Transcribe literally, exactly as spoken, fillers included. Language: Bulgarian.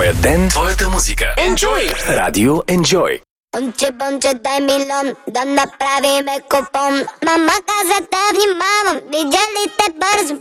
Твоя ден, твоята музика. Enjoy! Радио Enjoy. Бонче, бонче, дай милион, да направиме купон. Мама каза да внимавам, видя ли те бързо